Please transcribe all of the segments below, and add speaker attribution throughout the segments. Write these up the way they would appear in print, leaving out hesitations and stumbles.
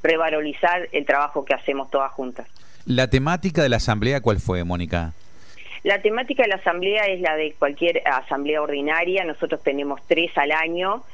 Speaker 1: revalorizar el trabajo que hacemos todas juntas.
Speaker 2: ¿La temática de la asamblea cuál fue, Mónica?
Speaker 1: La temática de la asamblea es la de cualquier asamblea ordinaria. Nosotros tenemos 3 al año,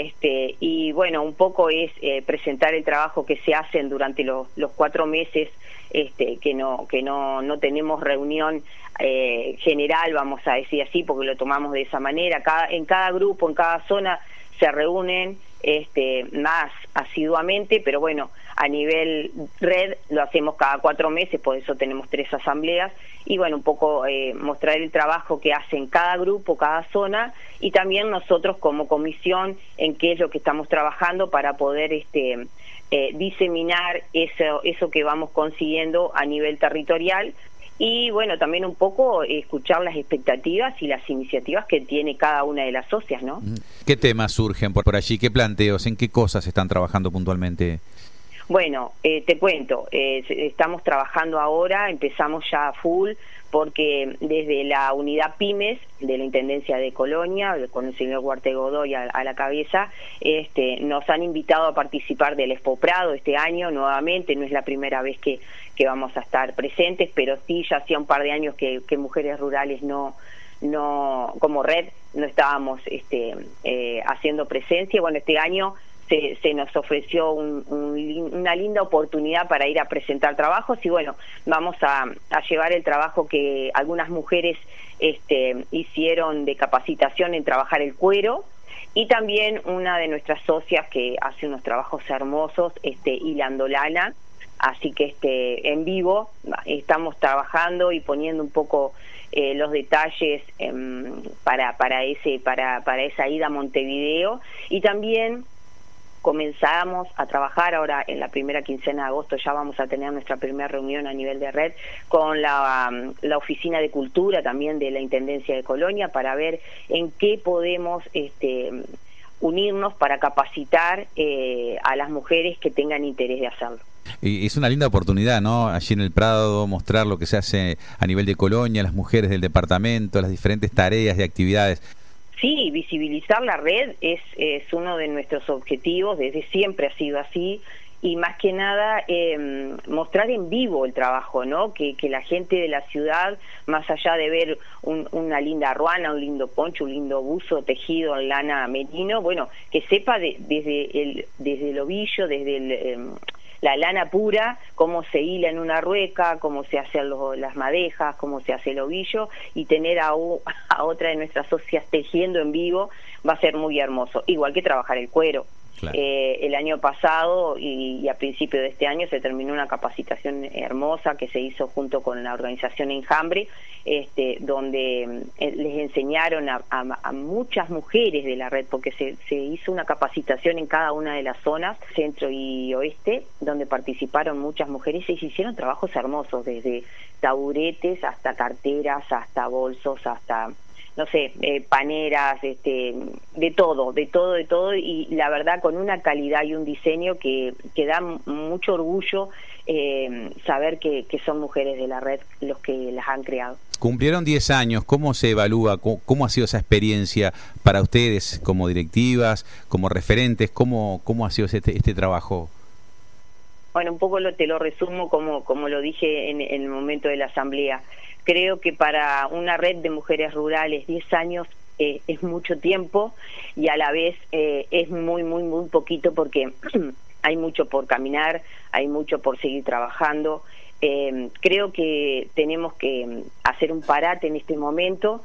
Speaker 1: y bueno, un poco es presentar el trabajo que se hacen durante los 4 meses, que no tenemos reunión general, vamos a decir así, porque lo tomamos de esa manera. En cada grupo, en cada zona se reúnen más asiduamente, pero bueno, a nivel red lo hacemos cada 4 meses, por eso tenemos 3 asambleas, y bueno, un poco mostrar el trabajo que hacen cada grupo, cada zona, y también nosotros como comisión en qué es lo que estamos trabajando para poder diseminar eso que vamos consiguiendo a nivel territorial. Y bueno, también un poco escuchar las expectativas y las iniciativas que tiene cada una de las socias, ¿no?
Speaker 2: ¿Qué temas surgen por allí? ¿Qué planteos? ¿En qué cosas están trabajando puntualmente?
Speaker 1: Bueno, te cuento, estamos trabajando ahora, empezamos ya a full, porque desde la unidad Pymes de la Intendencia de Colonia, con el señor Huarte Godoy a la cabeza, nos han invitado a participar del Expo Prado este año nuevamente. No es la primera vez que vamos a estar presentes, pero sí ya hacía un par de años que Mujeres Rurales no como red no estábamos haciendo presencia. Bueno, este año se nos ofreció una linda oportunidad para ir a presentar trabajos, y bueno, vamos a llevar el trabajo que algunas mujeres hicieron de capacitación en trabajar el cuero, y también una de nuestras socias que hace unos trabajos hermosos, hilando lana. Así que en vivo estamos trabajando y poniendo un poco los detalles para esa ida a Montevideo. Y también comenzamos a trabajar ahora en la primera quincena de agosto. Ya vamos a tener nuestra primera reunión a nivel de red con la Oficina de Cultura también de la Intendencia de Colonia, para ver en qué podemos unirnos para capacitar a las mujeres que tengan interés de hacerlo.
Speaker 2: Y es una linda oportunidad, ¿no? Allí en el Prado, mostrar lo que se hace a nivel de Colonia, las mujeres del departamento, las diferentes tareas y actividades.
Speaker 1: Sí, visibilizar la red es uno de nuestros objetivos, desde siempre ha sido así, y más que nada mostrar en vivo el trabajo, ¿no? Que la gente de la ciudad, más allá de ver una linda ruana, un lindo poncho, un lindo buzo tejido en lana merino, bueno, que sepa desde el ovillo, desde la lana pura, cómo se hila en una rueca, cómo se hacen las madejas, cómo se hace el ovillo, y tener a otra de nuestras socias tejiendo en vivo va a ser muy hermoso, igual que trabajar el cuero. Claro. El año pasado y a principio de este año se terminó una capacitación hermosa que se hizo junto con la organización Enjambre, donde les enseñaron a muchas mujeres de la red, porque se hizo una capacitación en cada una de las zonas, centro y oeste, donde participaron muchas mujeres y se hicieron trabajos hermosos, desde taburetes hasta carteras, hasta bolsos, hasta no sé, paneras, de todo, y la verdad con una calidad y un diseño que da mucho orgullo saber que son mujeres de la red los que las han creado.
Speaker 2: Cumplieron 10 años, ¿cómo se evalúa? ¿Cómo ha sido esa experiencia para ustedes como directivas, como referentes? ¿Cómo ha sido este trabajo?
Speaker 1: Bueno, un poco te lo resumo como lo dije en el momento de la asamblea. Creo que para una red de mujeres rurales 10 años es mucho tiempo, y a la vez es muy poquito, porque hay mucho por caminar, hay mucho por seguir trabajando. Creo que tenemos que hacer un parate en este momento,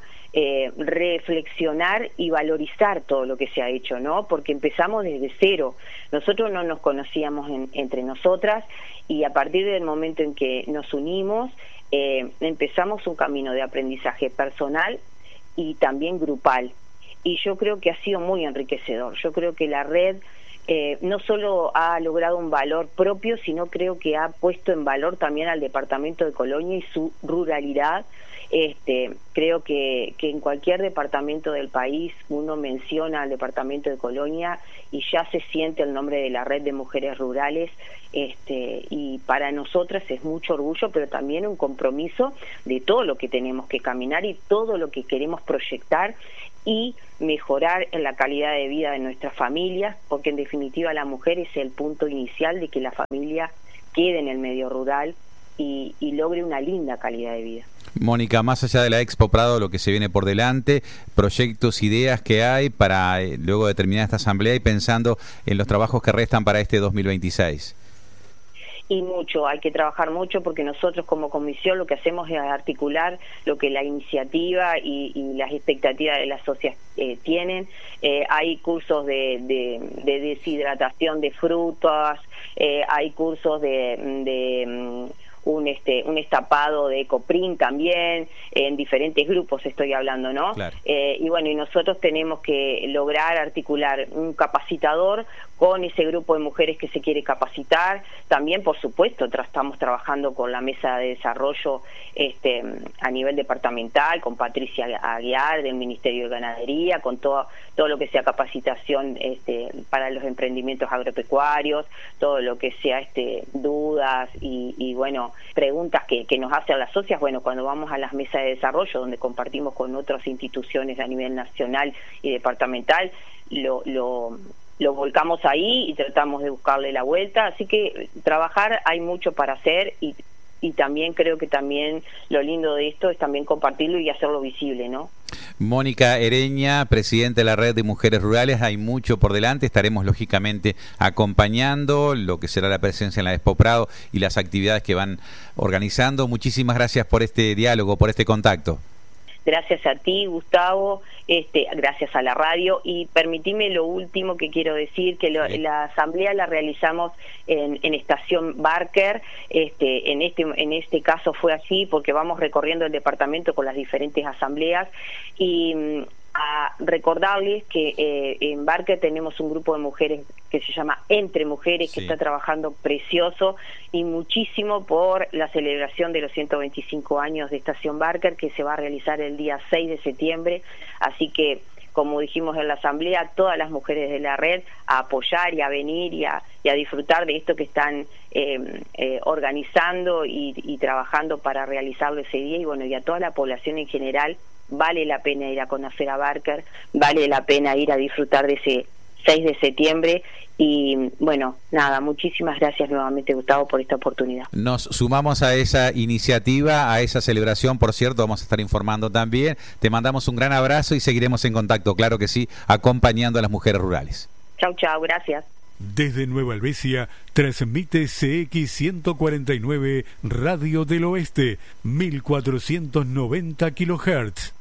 Speaker 1: reflexionar y valorizar todo lo que se ha hecho, ¿no? Porque empezamos desde cero. Nosotros no nos conocíamos entre nosotras, y a partir del momento en que nos unimos, empezamos un camino de aprendizaje personal y también grupal, y yo creo que ha sido muy enriquecedor. Yo creo que la red no solo ha logrado un valor propio, sino creo que ha puesto en valor también al departamento de Colonia y su ruralidad. Creo que en cualquier departamento del país uno menciona al departamento de Colonia y ya se siente el nombre de la red de mujeres rurales, y para nosotras es mucho orgullo, pero también un compromiso de todo lo que tenemos que caminar y todo lo que queremos proyectar, y mejorar en la calidad de vida de nuestras familias, porque en definitiva la mujer es el punto inicial de que la familia quede en el medio rural y logre una linda calidad de vida.
Speaker 2: Mónica, más allá de la Expo Prado, lo que se viene por delante, proyectos, ideas que hay para luego de terminar esta asamblea y pensando en los trabajos que restan para este 2026.
Speaker 1: Y mucho, hay que trabajar mucho porque nosotros como comisión lo que hacemos es articular lo que la iniciativa y las expectativas de las socias tienen. Hay cursos de deshidratación de frutas, hay cursos de un estapado de Ecoprin también, en diferentes grupos estoy hablando, ¿no?
Speaker 2: Claro.
Speaker 1: Y bueno, y nosotros tenemos que lograr articular un capacitador con ese grupo de mujeres que se quiere capacitar. También, por supuesto, estamos trabajando con la mesa de desarrollo a nivel departamental, con Patricia Aguiar del Ministerio de Ganadería, con todo lo que sea capacitación para los emprendimientos agropecuarios, todo lo que sea dudas y bueno, preguntas que nos hacen las socias. Bueno, cuando vamos a las mesas de desarrollo, donde compartimos con otras instituciones a nivel nacional y departamental, lo volcamos ahí y tratamos de buscarle la vuelta. Así que trabajar hay mucho para hacer y también creo que también lo lindo de esto es también compartirlo y hacerlo visible, ¿no?
Speaker 2: Mónica Ereña, presidenta de la Red de Mujeres Rurales, hay mucho por delante, estaremos lógicamente acompañando lo que será la presencia en la Expo Prado y las actividades que van organizando. Muchísimas gracias por este diálogo, por este contacto.
Speaker 1: Gracias a ti, Gustavo, gracias a la radio, y permitime lo último que quiero decir, que la asamblea la realizamos en Estación Barker. En este caso fue así porque vamos recorriendo el departamento con las diferentes asambleas y a recordarles que en Barker tenemos un grupo de mujeres que se llama Entre Mujeres, que está trabajando precioso y muchísimo por la celebración de los 125 años de Estación Barker, que se va a realizar el día 6 de septiembre, así que como dijimos en la asamblea, todas las mujeres de la red a apoyar y a venir y a disfrutar de esto que están organizando y trabajando para realizarlo ese día. Y bueno, y a toda la población en general, vale la pena ir a conocer a Barker, vale la pena ir a disfrutar de ese 6 de septiembre. Y bueno, nada, muchísimas gracias nuevamente, Gustavo, por esta oportunidad.
Speaker 2: Nos sumamos a esa iniciativa, a esa celebración, por cierto, vamos a estar informando también. Te mandamos un gran abrazo y seguiremos en contacto, claro que sí, acompañando a las mujeres rurales.
Speaker 1: Chau, chau, gracias.
Speaker 3: Desde Nueva Helvecia, transmite CX149 Radio del Oeste, 1490 kHz.